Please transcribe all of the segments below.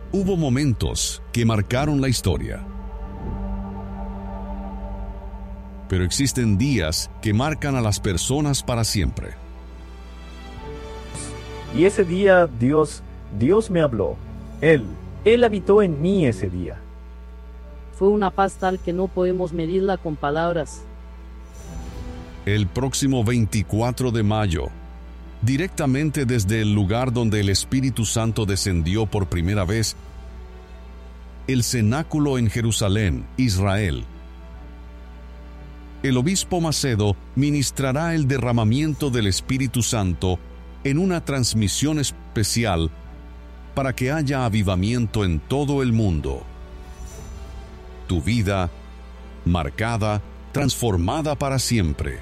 Hubo momentos que marcaron la historia. Pero existen días que marcan a las personas para siempre. Y ese día Dios me habló. Él habitó en mí ese día. Fue una paz tal que no podemos medirla con palabras. El próximo 24 de mayo, directamente desde el lugar donde el Espíritu Santo descendió por primera vez, el cenáculo en Jerusalén, Israel, el obispo Macedo ministrará el derramamiento del Espíritu Santo en una transmisión especial para que haya avivamiento en todo el mundo. Tu vida, marcada, transformada para siempre.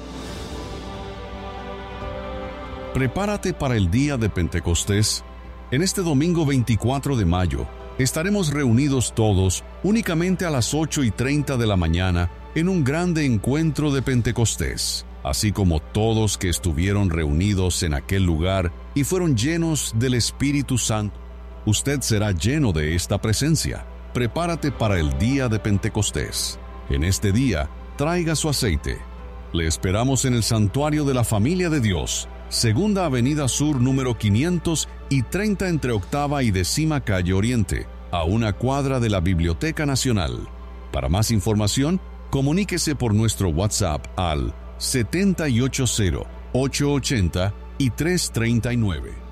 Prepárate para el día de Pentecostés. En este domingo 24 de mayo, estaremos reunidos todos únicamente a las 8:30 de la mañana en un grande encuentro de Pentecostés, así como todos que estuvieron reunidos en aquel lugar y fueron llenos del Espíritu Santo. Usted será lleno de esta presencia. Prepárate para el día de Pentecostés. En este día, traiga su aceite. Le esperamos en el Santuario de la Familia de Dios, Segunda Avenida Sur número 530 entre Octava y 10ª Calle Oriente, a una cuadra de la Biblioteca Nacional. Para más información, comuníquese por nuestro WhatsApp al 780-880-339.